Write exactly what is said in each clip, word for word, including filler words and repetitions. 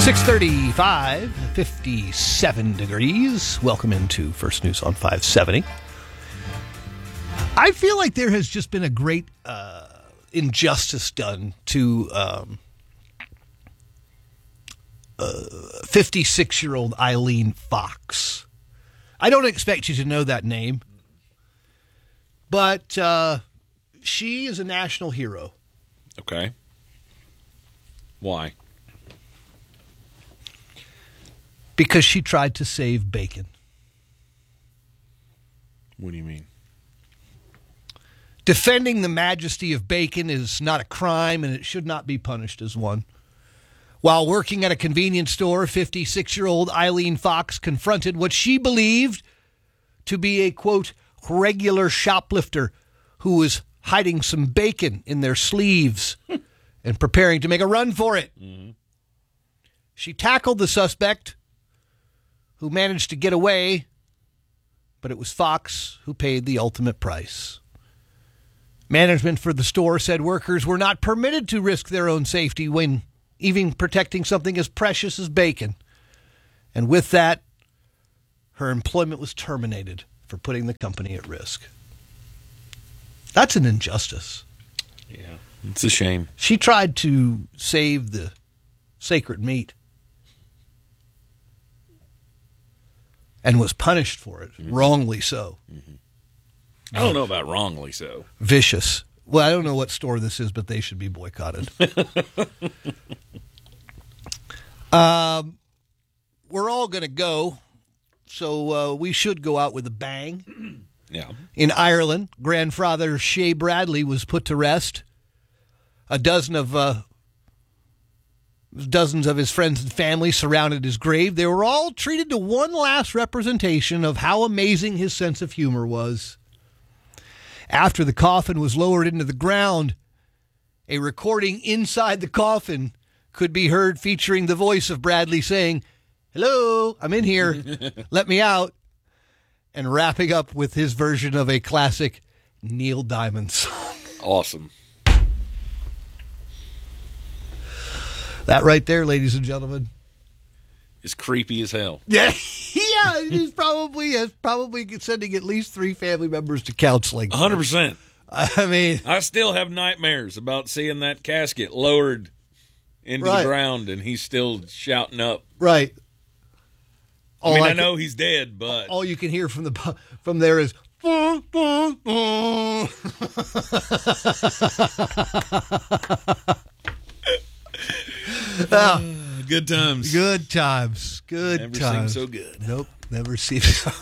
six thirty-five, fifty-seven degrees. Welcome into First News on five seventy. I feel like there has just been a great uh, injustice done to um, uh, fifty-six-year-old Eileen Fox. I don't expect you to know that name, but uh, she is a national hero. Okay. Why? Because she tried to save bacon. What do you mean? Defending the majesty of bacon is not a crime, and it should not be punished as one. While working at a convenience store, fifty-six-year-old Eileen Fox confronted what she believed to be a, quote, regular shoplifter who was hiding some bacon in their sleeves and preparing to make a run for it. Mm-hmm. She tackled the suspect, who managed to get away, but it was Fox who paid the ultimate price. Management for the store said workers were not permitted to risk their own safety when even protecting something as precious as bacon. And with that, her employment was terminated for putting the company at risk. That's an injustice. Yeah, it's a shame. She tried to save the sacred meat and was punished for it, mm-hmm. wrongly so. Mm-hmm. I don't know about wrongly so. Vicious. Well, I don't know what store this is, but they should be boycotted. um, we're all going to go, so uh, we should go out with a bang. Yeah. In Ireland, grandfather Shay Bradley was put to rest. A dozen of uh, dozens of his friends and family surrounded his grave. They were all treated to one last representation of how amazing his sense of humor was. After the coffin was lowered into the ground, a recording inside the coffin could be heard featuring the voice of Bradley saying, "Hello, I'm in here. Let me out." And wrapping up with his version of a classic Neil Diamond song. Awesome. That right there, ladies and gentlemen, is creepy as hell. Yeah, yeah. He's probably is probably sending at least three family members to counseling. one hundred percent. I mean, I still have nightmares about seeing that casket lowered into right. the ground, and he's still shouting up. Right. I mean, I, I know can, he's dead, but all you can hear from the from there is. Oh, good times. Good times. Good never times. Never seemed so good. Nope. Never seemed so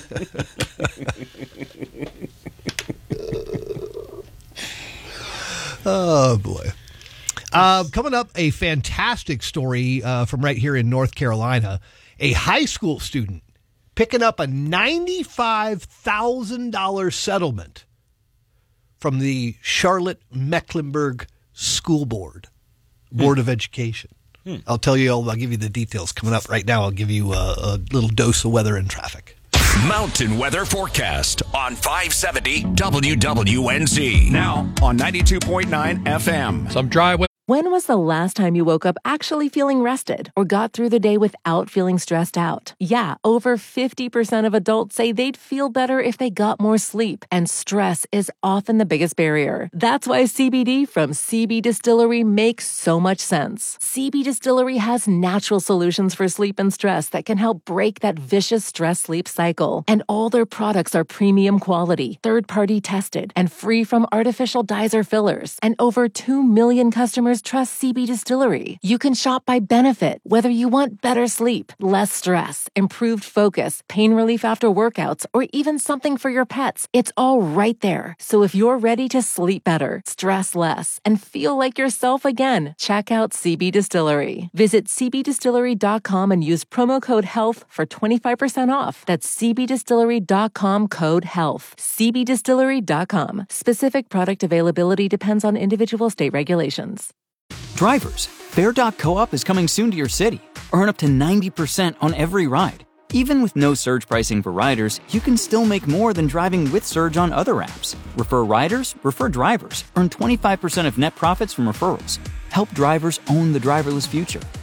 Oh, boy. Uh, coming up, a fantastic story uh, from right here in North Carolina. A high school student picking up a ninety-five thousand dollars settlement from the Charlotte-Mecklenburg School Board. Board of Education. Hmm. I'll tell you, I'll, I'll give you the details coming up right now. I'll give you a, a little dose of weather and traffic. Mountain Weather Forecast on five seventy W W N Z. Now on ninety-two point nine F M. Some dry weather. When was the last time you woke up actually feeling rested or got through the day without feeling stressed out? Yeah, over fifty percent of adults say they'd feel better if they got more sleep, and stress is often the biggest barrier. That's why C B D from C B Distillery makes so much sense. C B Distillery has natural solutions for sleep and stress that can help break that vicious stress-sleep cycle. And all their products are premium quality, third-party tested, and free from artificial dyes or fillers. And over two million customers trust C B Distillery. You can shop by benefit, whether you want better sleep, less stress, improved focus, pain relief after workouts, or even something for your pets. It's all right there. So if you're ready to sleep better, stress less, and feel like yourself again, check out C B Distillery. Visit c b distillery dot com and use promo code HEALTH for twenty-five percent off. That's c b distillery dot com code HEALTH. c b distillery dot com. Specific product availability depends on individual state regulations. Drivers, Bear Dog Co-op is coming soon to your city. Earn up to ninety percent on every ride. Even with no surge pricing for riders, you can still make more than driving with Surge on other apps. Refer riders, refer drivers. Earn twenty-five percent of net profits from referrals. Help drivers own the driverless future.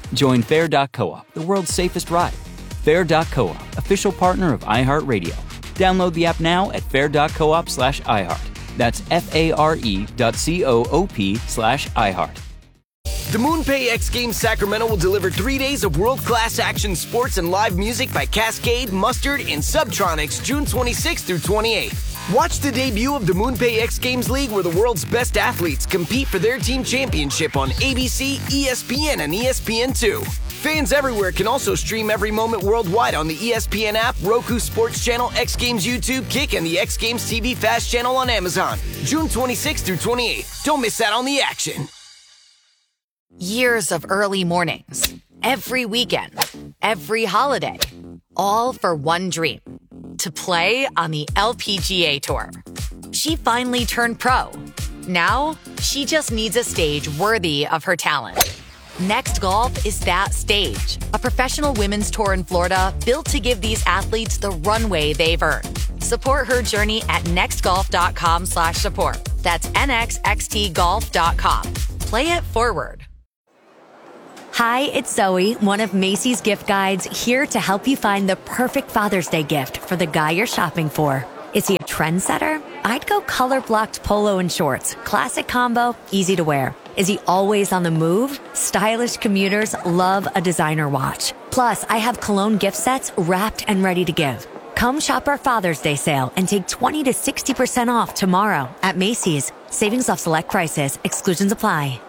Join Fair dot coop, the world's safest ride. Fair dot coop, official partner of iHeartRadio. Download the app now at fair dot coop slash iHeart. That's F-A-R-E dot C-O-O-P slash iHeart. The MoonPay X Games Sacramento will deliver three days of world-class action sports and live music by Cascade, Mustard, and Subtronics June twenty-sixth through twenty-eighth. Watch the debut of the MoonPay X Games League, where the world's best athletes compete for their team championship on A B C, E S P N, and E S P N two. Fans everywhere can also stream every moment worldwide on the E S P N app, Roku Sports Channel, X Games YouTube, Kick, and the X Games T V Fast Channel on Amazon. June twenty-sixth through twenty-eighth. Don't miss out on the action. Years of early mornings, every weekend, every holiday, all for one dream, to play on the L P G A Tour. She finally turned pro. Now, she just needs a stage worthy of her talent. Next Golf is that stage, a professional women's tour in Florida built to give these athletes the runway they've earned. Support her journey at nextgolf.com slash support. That's N X X T golf dot com. Play it forward. Hi, it's Zoe, one of Macy's gift guides, here to help you find the perfect Father's Day gift for the guy you're shopping for. Is he a trendsetter? I'd go color-blocked polo and shorts. Classic combo, easy to wear. Is he always on the move? Stylish commuters love a designer watch. Plus, I have cologne gift sets wrapped and ready to give. Come shop our Father's Day sale and take twenty to sixty percent off tomorrow at Macy's. Savings off select prices. Exclusions apply.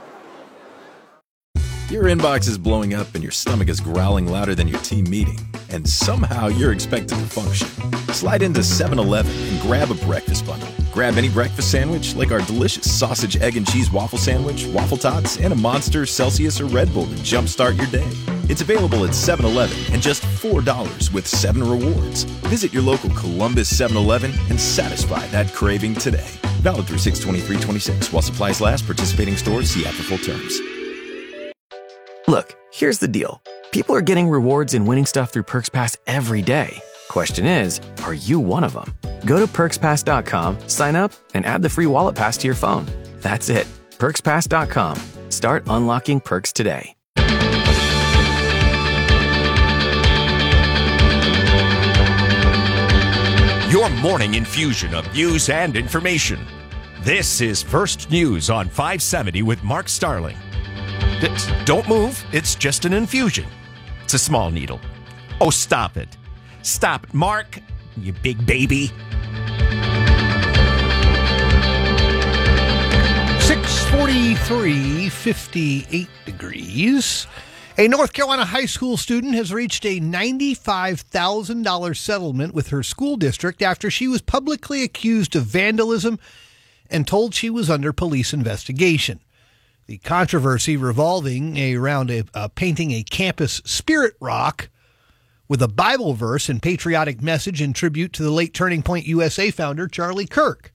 Your inbox is blowing up and your stomach is growling louder than your team meeting, and somehow you're expected to function. Slide into seven eleven and grab a breakfast bundle. Grab any breakfast sandwich like our delicious sausage, egg, and cheese waffle sandwich, waffle tots, and a Monster, Celsius, or Red Bull to jumpstart your day. It's available at seven eleven and just four dollars with seven rewards. Visit your local Columbus seven eleven and satisfy that craving today. Valid through six twenty-three twenty-six. While supplies last, participating stores, see app for full terms. Look, here's the deal. People are getting rewards and winning stuff through Perks Pass every day. Question is, are you one of them? Go to perks pass dot com, sign up, and add the free wallet pass to your phone. That's it. perks pass dot com. Start unlocking perks today. Your morning infusion of news and information. This is First News on five seventy with Mark Starling. Don't move. It's just an infusion. It's a small needle. Oh, stop it. Stop it, Mark, you big baby. six forty-three, fifty-eight degrees. A North Carolina high school student has reached a ninety-five thousand dollars settlement with her school district after she was publicly accused of vandalism and told she was under police investigation. The controversy revolving around a, uh, painting a campus spirit rock with a Bible verse and patriotic message in tribute to the late Turning Point U S A founder Charlie Kirk.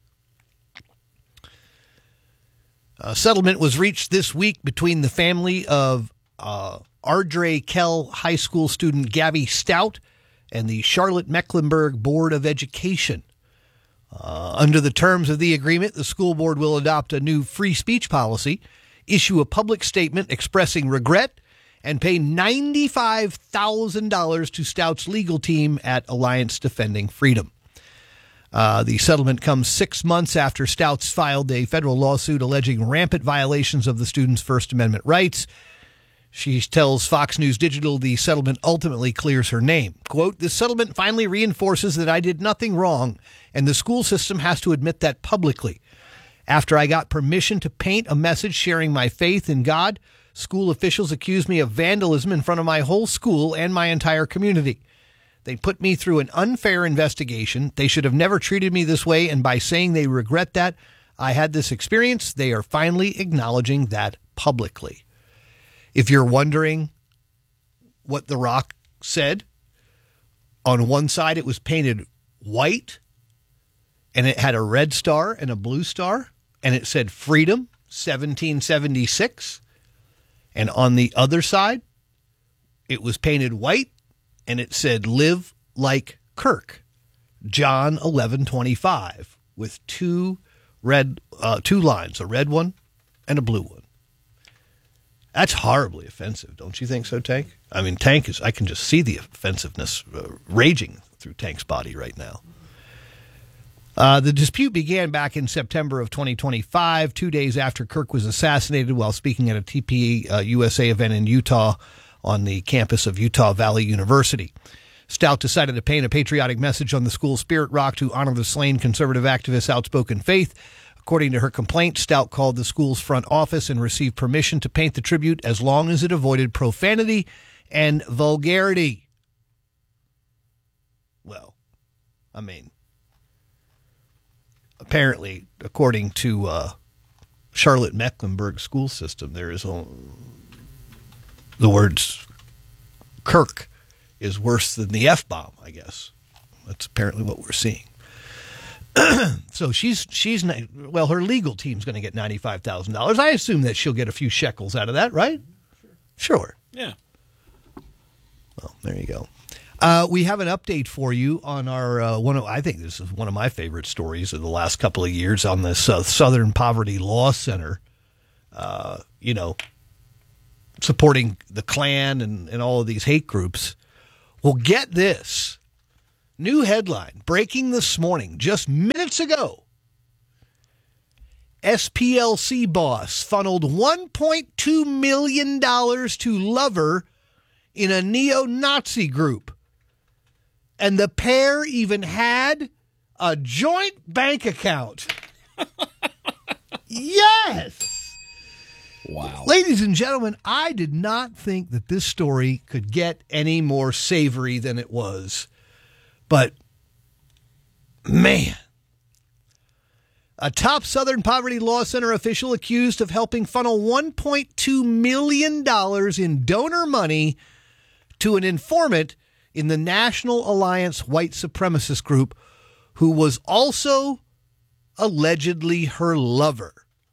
A settlement was reached this week between the family of uh, Ardrey Kell High School student Gabby Stout and the Charlotte Mecklenburg Board of Education. Uh, under the terms of the agreement, the school board will adopt a new free speech policy, issue a public statement expressing regret, and pay ninety-five thousand dollars to Stout's legal team at Alliance Defending Freedom. Uh, the settlement comes six months after Stouts filed a federal lawsuit alleging rampant violations of the students' First Amendment rights. She tells Fox News Digital the settlement ultimately clears her name. Quote, "This settlement finally reinforces that I did nothing wrong, and the school system has to admit that publicly. After I got permission to paint a message sharing my faith in God, school officials accused me of vandalism in front of my whole school and my entire community. They put me through an unfair investigation. They should have never treated me this way, and by saying they regret that I had this experience, they are finally acknowledging that publicly." If you're wondering what the rock said, on one side it was painted white, and it had a red star and a blue star, and it said Freedom, seventeen seventy-six. And on the other side, it was painted white, and it said Live Like Kirk, John eleven twenty-five, with two red, uh, two lines, a red one and a blue one. That's horribly offensive, don't you think so, Tank? I mean, Tank is, I can just see the offensiveness uh, raging through Tank's body right now. Uh, the dispute began back in September of twenty twenty-five, two days after Kirk was assassinated while speaking at a T P uh, U S A event in Utah on the campus of Utah Valley University. Stout decided to paint a patriotic message on the school's Spirit Rock to honor the slain conservative activist's outspoken faith. According to her complaint, Stout called the school's front office and received permission to paint the tribute as long as it avoided profanity and vulgarity. Well, I mean, apparently, according to uh, Charlotte Mecklenburg school system, there is a, the words Kirk is worse than the F-bomb, I guess. That's apparently what we're seeing. So she's, she's well, her legal team's going to get ninety-five thousand dollars. I assume that she'll get a few shekels out of that, right? Sure. Sure. Yeah. Well, there you go. Uh, we have an update for you on our uh, one of, I think this is one of my favorite stories of the last couple of years on this uh, Southern Poverty Law Center, uh, you know, supporting the Klan and, and all of these hate groups. Well, get this. New headline, breaking this morning, just minutes ago. S P L C boss funneled one point two million dollars to lover in a neo-Nazi group. And the pair even had a joint bank account. Yes! Wow. Ladies and gentlemen, I did not think that this story could get any more savory than it was. But, man, a top Southern Poverty Law Center official accused of helping funnel one point two million dollars in donor money to an informant in the National Alliance White Supremacist Group who was also allegedly her lover.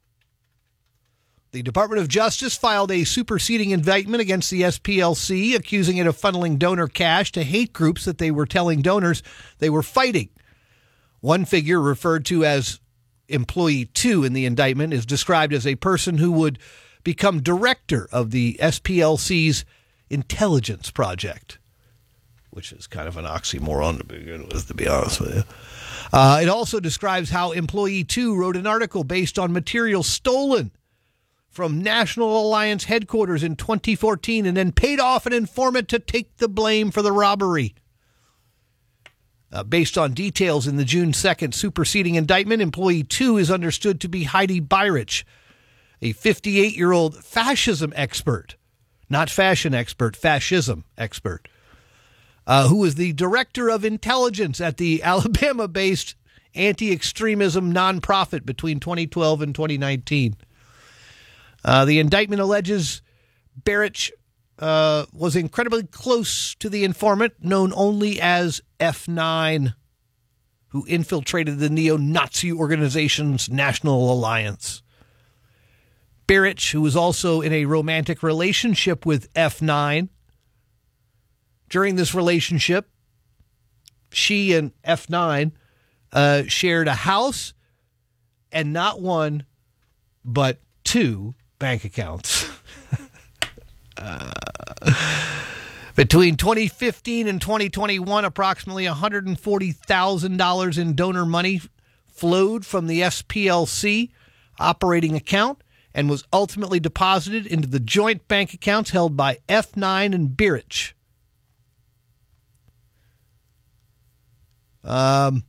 The Department of Justice filed a superseding indictment against the S P L C, accusing it of funneling donor cash to hate groups that they were telling donors they were fighting. One figure, referred to as Employee two in the indictment, is described as a person who would become director of the S P L C's intelligence project, which is kind of an oxymoron to begin with, to be honest with you. Uh, it also describes how Employee two wrote an article based on material stolen from National Alliance headquarters in twenty fourteen and then paid off an informant to take the blame for the robbery. Uh, based on details in the June second superseding indictment, Employee two is understood to be Heidi Beirich, a fifty-eight-year-old fascism expert, not fashion expert, fascism expert, uh, who was the director of intelligence at the Alabama-based anti-extremism nonprofit between twenty twelve and twenty nineteen. Uh, the indictment alleges Beirich uh, was incredibly close to the informant, known only as F nine, who infiltrated the neo-Nazi organization's National Alliance. Beirich, who was also in a romantic relationship with F nine. During this relationship, she and F nine uh, shared a house and not one, but two bank accounts. uh, between twenty fifteen and twenty twenty-one, approximately one hundred forty thousand dollars in donor money flowed from the S P L C operating account and was ultimately deposited into the joint bank accounts held by F nine and Beirich. Um,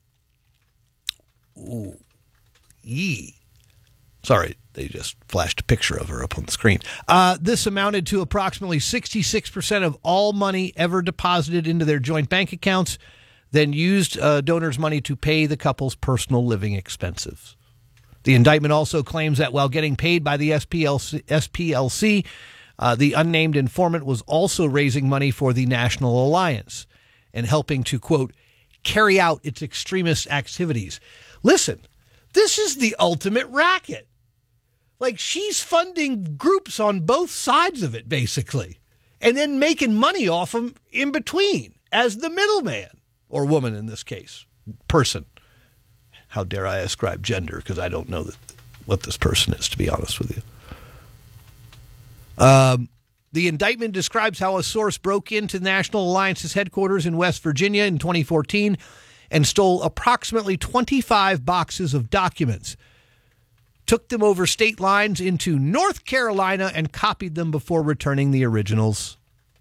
ooh, yee. Sorry, they just flashed a picture of her up on the screen. Uh, this amounted to approximately sixty-six percent of all money ever deposited into their joint bank accounts, then used uh, donors' money to pay the couple's personal living expenses. The indictment also claims that while getting paid by the S P L C, S P L C uh, the unnamed informant was also raising money for the National Alliance and helping to, quote, carry out its extremist activities. Listen, this is the ultimate racket. Like, she's funding groups on both sides of it, basically, and then making money off them in between as the middleman, or woman in this case, person. How dare I ascribe gender, because I don't know that, what this person is, to be honest with you. Um, the indictment describes how a source broke into National Alliance's headquarters in West Virginia in twenty fourteen and stole approximately twenty-five boxes of documents, took them over state lines into North Carolina, and copied them before returning the originals.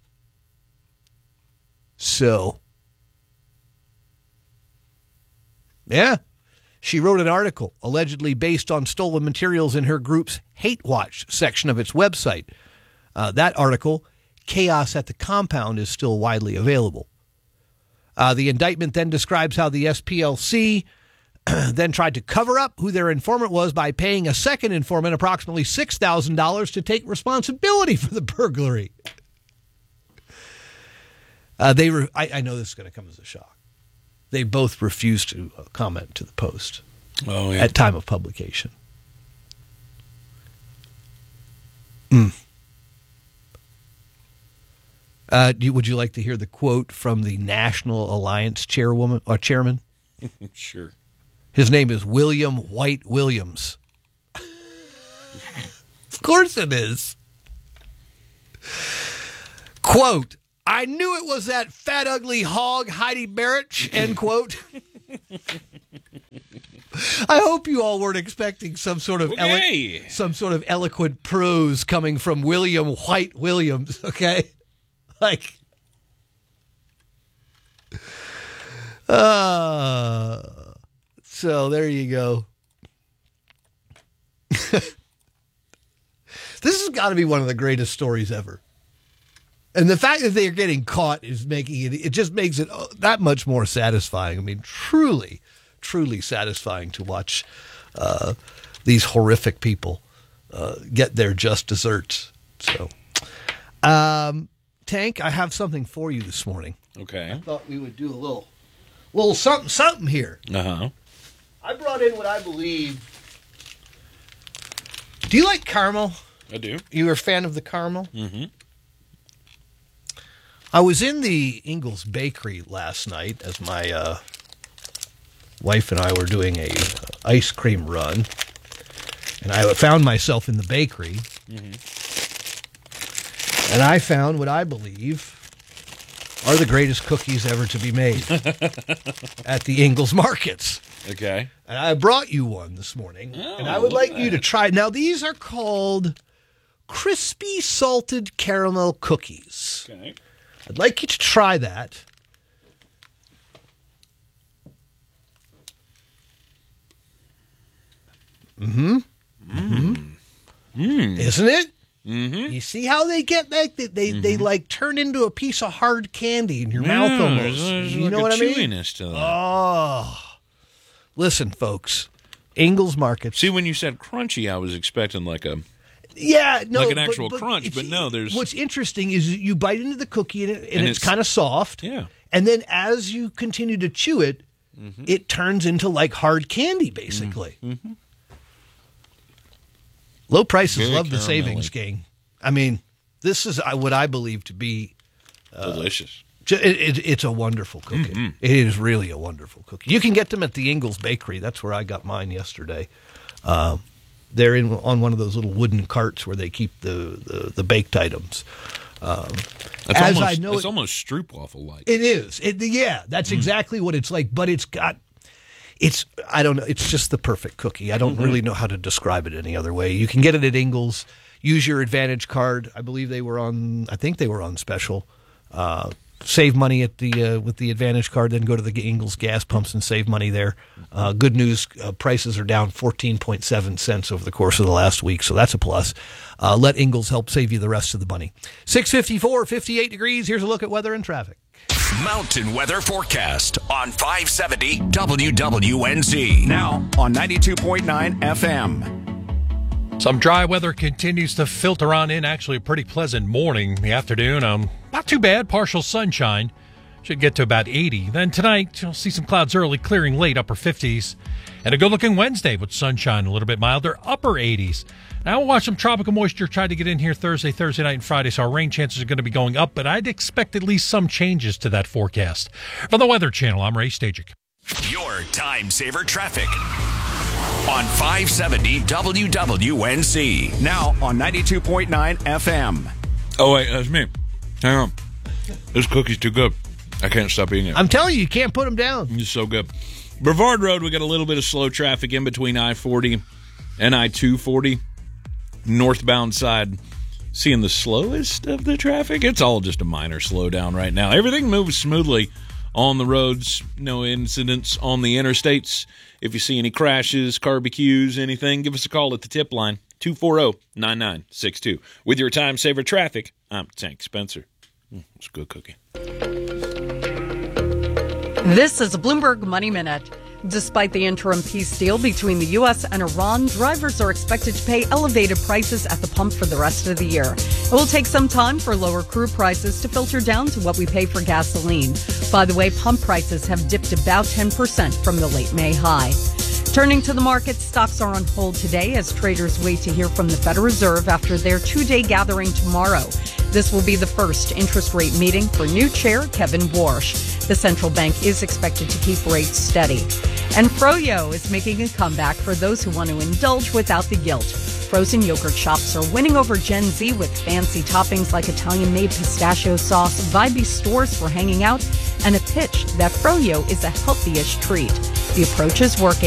So, yeah, she wrote an article allegedly based on stolen materials in her group's Hate Watch section of its website. Uh, that article, Chaos at the Compound, is still widely available. Uh, the indictment then describes how the S P L C then tried to cover up who their informant was by paying a second informant approximately six thousand dollars to take responsibility for the burglary. Uh, they, re- I, I know this is going to come as a shock. They both refused to uh, comment to the Post oh, yeah. at time of publication. Mm. Uh, do, would you like to hear the quote from the National Alliance chairwoman or chairman? Sure. His name is William White Williams. Of course it is. Quote, I knew it was that fat, ugly hog, Heidi Barrett, end quote. I hope you all weren't expecting some sort of okay. elo- some sort of eloquent prose coming from William White Williams, okay? Like, uh, so there you go. This has got to be one of the greatest stories ever. And the fact that they're getting caught is making it, it just makes it that much more satisfying. I mean, truly, truly satisfying to watch uh, these horrific people uh, get their just desserts. So, um, Tank, I have something for you this morning. Okay. I thought we would do a little, little something, something here. Uh-huh. I brought in what I believe. Do you like caramel? I do. You were a fan of the caramel? Mm-hmm. I was in the Ingles Bakery last night as my uh, wife and I were doing a uh, ice cream run, and I found myself in the bakery, mm-hmm. and I found what I believe are the greatest cookies ever to be made at the Ingles Markets. Okay. And I brought you one this morning, oh, and I would like you to try. Now, these are called crispy salted caramel cookies. Okay. I'd like you to try that. Mm-hmm. Mm-hmm. Mm. Isn't it? Mm-hmm. You see how they get back? They they, mm-hmm. they like turn into a piece of hard candy in your yeah, mouth almost. There's, there's you like know a what I mean? Chewiness to that. Oh, listen, folks. Ingles Markets. See, when you said crunchy, I was expecting like a yeah, no, like an actual but, but crunch, but no. There's what's interesting is you bite into the cookie and, it, and, and it's, it's kind of soft. Yeah, and then as you continue to chew it, mm-hmm. it turns into like hard candy, basically. Mm-hmm. Low prices Very love the caramelly. savings, gang. I mean, this is what I believe to be uh, delicious. It, it, it's a wonderful cookie. Mm-hmm. It is really a wonderful cookie. You can get them at the Ingles Bakery. That's where I got mine yesterday. Um, they're in on one of those little wooden carts where they keep the, the, the baked items. Um, That's as almost, I know, it's it, almost stroopwafel-like. It is. It, yeah, that's mm. exactly what it's like. But it's got, it's I don't know. It's just the perfect cookie. I don't mm-hmm. really know how to describe it any other way. You can get it at Ingles. Use your Advantage card. I believe they were on. I think they were on special. Uh, save money at the uh, with the Advantage card. Then go to the Ingles gas pumps and save money there. Uh, good news: uh, prices are down fourteen point seven cents over the course of the last week, so that's a plus. Uh, let Ingles help save you the rest of the money. six fifty-four, fifty-eight degrees. Here's a look at weather and traffic. Mountain Weather Forecast on five seventy W W N Z. Now on ninety-two point nine F M. Some dry weather continues to filter on in. Actually, a pretty pleasant morning, the afternoon. Um, not too bad. Partial sunshine. Should get to about eighty. Then tonight, you'll see some clouds early, clearing late, upper fifties. And a good-looking Wednesday with sunshine, a little bit milder, upper eighties. Now we'll watch some tropical moisture try to get in here Thursday, Thursday night, and Friday, so our rain chances are going to be going up, but I'd expect at least some changes to that forecast. From the Weather Channel, I'm Ray Stajic. Your time saver traffic. on five seventy W W N Z. Now on ninety-two point nine F M. Oh, wait, that's me. Hang on. This cookie's too good. I can't stop eating it. I'm telling you, you can't put them down. It's so good. Brevard Road, we got a little bit of slow traffic in between I forty and I two forty. Northbound side, seeing the slowest of the traffic. It's all just a minor slowdown right now. Everything moves smoothly on the roads. No incidents on the interstates. If you see any crashes, barbecues, anything, give us a call at the tip line, two four zero, nine nine six two. With your time saver traffic, I'm Tank Spencer. Mm, it's a good cookie. This is a Bloomberg Money Minute. Despite the interim peace deal between the U S and Iran, drivers are expected to pay elevated prices at the pump for the rest of the year. It will take some time for lower crude prices to filter down to what we pay for gasoline. By the way, pump prices have dipped about ten percent from the late May high. Turning to the markets, stocks are on hold today as traders wait to hear from the Federal Reserve after their two-day gathering tomorrow. This will be the first interest rate meeting for new chair Kevin Warsh. The central bank is expected to keep rates steady. And Froyo is making a comeback for those who want to indulge without the guilt. Frozen yogurt shops are winning over Gen Z with fancy toppings like Italian-made pistachio sauce, vibey stores for hanging out, and a pitch that Froyo is a healthy-ish treat. The approach is working.